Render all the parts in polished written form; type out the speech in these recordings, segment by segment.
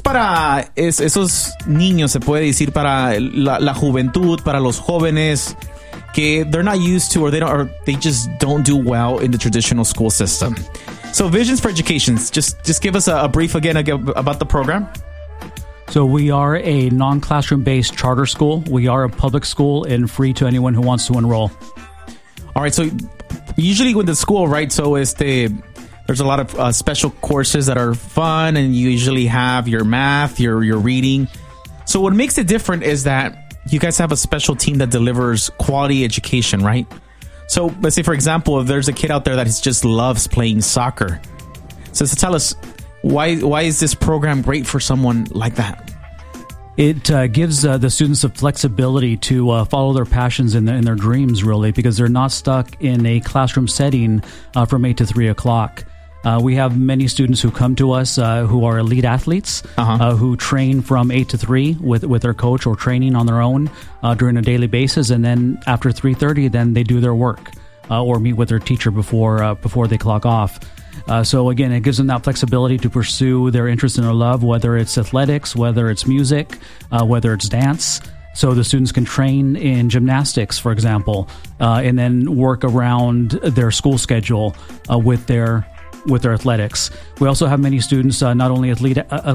para esos niños, se puede decir, para la juventud, para los jóvenes que they're not used to, or they just don't do well in the traditional school system. So Visions for Education, just give us a brief again about the program. So we are a non-classroom based charter school. We are a public school and free to anyone who wants to enroll. All right, so usually with the school, right, so there's a lot of special courses that are fun, and you usually have your math, your reading. So what makes it different is that you guys have a special team that delivers quality education, right? So let's say, for example, if there's a kid out there that just loves playing soccer. So tell us, why is this program great for someone like that? It gives the students the flexibility to follow their passions and their dreams, really, because they're not stuck in a classroom setting from 8 to 3 o'clock. We have many students who come to us who are elite athletes, who train from 8 to 3 with their coach or training on their own during a daily basis. And then after 3:30, then they do their work or meet with their teacher before they clock off. So again, it gives them that flexibility to pursue their interest and their love, whether it's athletics, whether it's music, whether it's dance. So the students can train in gymnastics, for example, and then work around their school schedule with their athletics. We also have many students, not only elite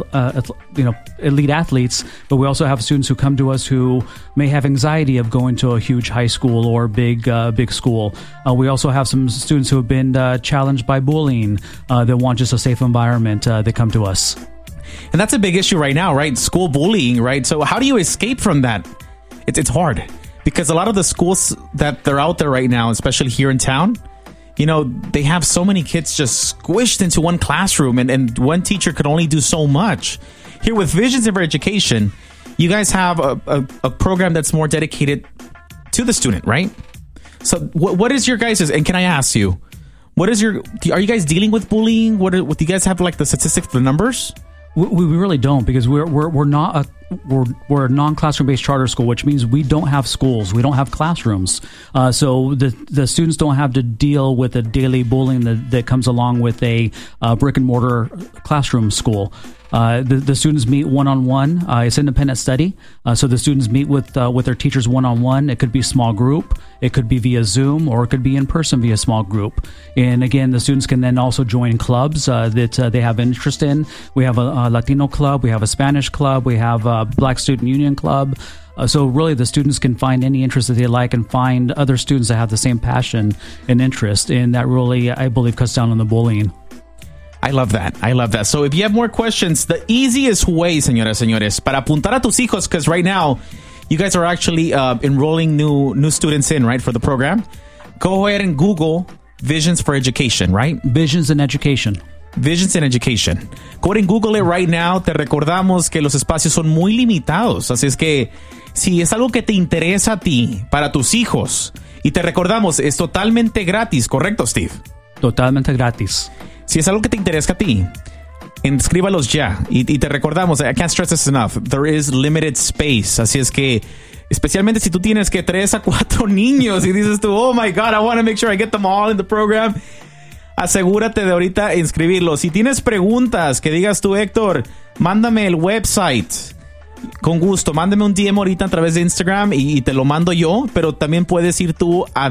athletes, but we also have students who come to us who may have anxiety of going to a huge high school or big school. We also have some students who have been challenged by bullying that want just a safe environment. They come to us. And that's a big issue right now, right? School bullying, right? So how do you escape from that? It's hard because a lot of the schools that they're out there right now, especially here in town, you know, they have so many kids just squished into one classroom, and one teacher could only do so much. Here with Visions for Education, you guys have a program that's more dedicated to the student, right? So what is your guys', and can I ask you, are you guys dealing with bullying? What do you guys have, like, the statistics, the numbers? We really don't, because we're a non-classroom based charter school, which means we don't have schools, we don't have classrooms. So the students don't have to deal with the daily bullying that comes along with a brick and mortar classroom school. The students meet one-on-one. It's independent study. So the students meet with their teachers one-on-one. It could be small group. It could be via Zoom, or it could be in person via small group. And again, the students can then also join clubs that they have interest in. We have a Latino club. We have a Spanish club. We have a Black Student Union club. So really, the students can find any interest that they like and find other students that have the same passion and interest. And that really, I believe, cuts down on the bullying. I love that. So if you have more questions, the easiest way, señoras, señores, para apuntar a tus hijos, because right now you guys are actually enrolling new students in, right, for the program. Go ahead and Google Visions for Education, right? Visions in Education. Visions in Education. Go ahead and Google it right now. Te recordamos que los espacios son muy limitados. Así es que si es algo que te interesa a ti, para tus hijos, y te recordamos, es totalmente gratis, ¿correcto, Steve? Totalmente gratis. Si es algo que te interesa a ti, inscríbalos ya. Y te recordamos, I can't stress this enough, there is limited space. Así es que, especialmente si tú tienes que 3 a 4 niños y dices tú, oh my God, I want to make sure I get them all in the program, asegúrate de ahorita inscribirlos. Si tienes preguntas que digas tú, Héctor, mándame el website. Con gusto, mándame un DM ahorita a través de Instagram y te lo mando yo, pero también puedes ir tú a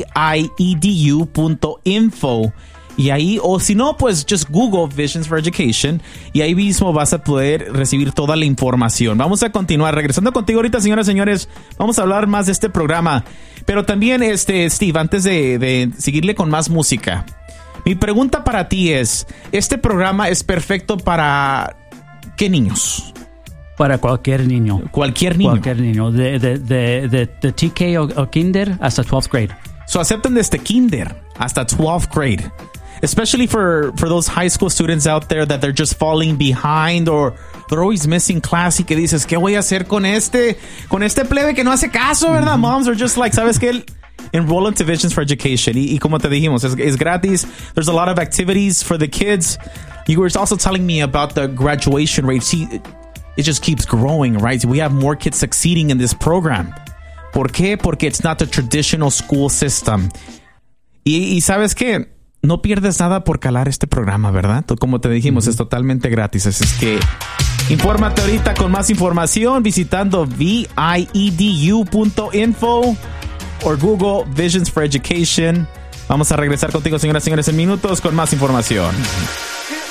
viedu.info. Y ahí, o si no, pues just Google Visions for Education y ahí mismo vas a poder recibir toda la información. Vamos a continuar. Regresando contigo ahorita, señoras y señores, vamos a hablar más de este programa. Pero también, Steve, antes de seguirle con más música, mi pregunta para ti es, ¿este programa es perfecto para qué niños? Para cualquier niño. Cualquier niño. Cualquier niño. De TK o kinder hasta 12th grade. So aceptan desde kinder hasta 12th grade. Especially for those high school students out there that they're just falling behind or they're always missing class y que dices, ¿qué voy a hacer con este plebe que no hace caso, verdad? Moms are just like, ¿sabes qué? Enroll into Visions for Education. Y como te dijimos, es gratis. There's a lot of activities for the kids. You were also telling me about the graduation rate. See, it just keeps growing, right? We have more kids succeeding in this program. ¿Por qué? Porque it's not the traditional school system. Y ¿sabes qué? no pierdes nada por calar este programa, ¿verdad? Como te dijimos, es totalmente gratis. Así es que infórmate ahorita con más información visitando viedu.info o Google Visions for Education. Vamos a regresar contigo, señoras y señores, en minutos con más información.